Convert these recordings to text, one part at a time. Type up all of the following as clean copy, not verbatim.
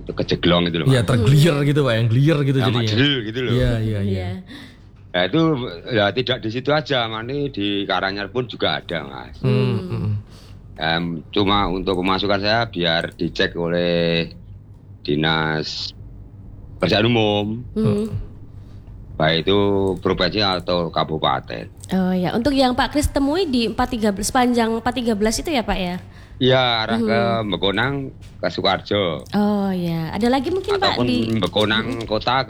kejeglong itu loh. Iya, tergelier gitu Pak, yang gelier gitu Sama jadinya. jedil gitu loh. Iya. Nah itu ya tidak di situ aja, nanti di Karanganyar pun juga ada Mas. Cuma untuk pemasukan saya biar dicek oleh Dinas Pekerjaan Umum, baik itu provinsi atau kabupaten. Oh ya, untuk yang Pak Kris temui di 413 sepanjang 413 itu ya Pak ya? Iya, arah ke Bekonang ke Sukoharjo. Oh ya, ada lagi mungkin ataupun Pak di Bekonang kota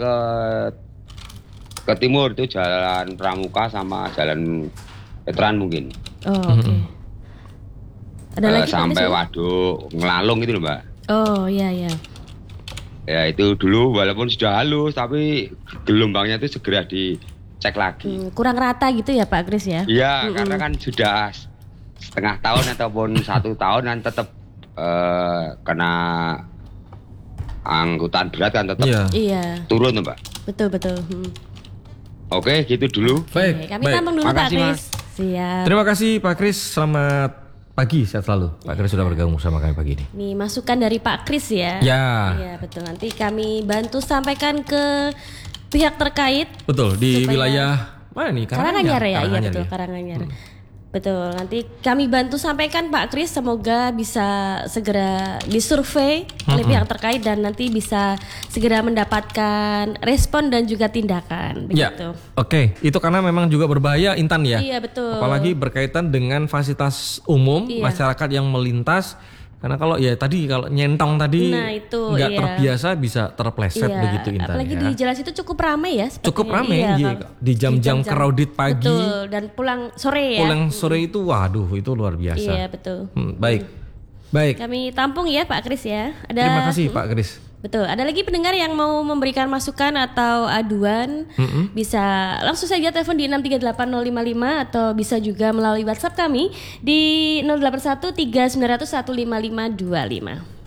ke timur itu Jalan Pramuka sama Jalan Veteran mungkin. Oh, oke. Ada lagi Pak sampai Kris? Waduk Ngelalung gitu loh Mbak. Oh iya. Ya itu dulu walaupun sudah halus tapi gelombangnya itu segera dicek lagi. Kurang rata gitu ya Pak Kris ya? Iya, karena kan sudah setengah tahun ataupun 1 tahun kan tetap kena angkutan berat kan tetap Iya. turun tuh Mbak. Betul. Oke, gitu dulu. Baik. Kami tampung dulu Pak Makasih, Kris. Siap. Terima kasih Pak Kris, selamat pagi, sehat selalu. Pak Kris sudah bergabung sama kami pagi ini. Nih masukan dari Pak Kris ya. Ya. Iya betul. Nanti kami bantu sampaikan ke pihak terkait. Betul, di supaya- wilayah mana nih? Karanganyar ya, iya betul ya. Karanganyar. Betul, nanti kami bantu sampaikan Pak Kris, semoga bisa segera disurvei oleh pihak terkait dan nanti bisa segera mendapatkan respon dan juga tindakan Ya, begitu. oke. Itu karena memang juga berbahaya Intan ya. Iya betul. Apalagi berkaitan dengan fasilitas umum, Iya. masyarakat yang melintas. Karena kalau nyentong tadi Nah, itu, nggak iya. terbiasa bisa terpleset begitu Intan apalagi ya. di jalan situ cukup ramai ya sepertinya. Cukup ramai Iya, iya. Kak. Di jam-jam crowded pagi. Betul, dan pulang sore ya. Pulang sore itu waduh itu luar biasa. Iya betul. Baik. Kami tampung ya Pak Kris ya. Terima kasih Pak Kris. Betul. Ada lagi pendengar yang mau memberikan masukan atau aduan, bisa langsung saja telepon di 638-055 atau bisa juga melalui WhatsApp kami di 081 3900 15525.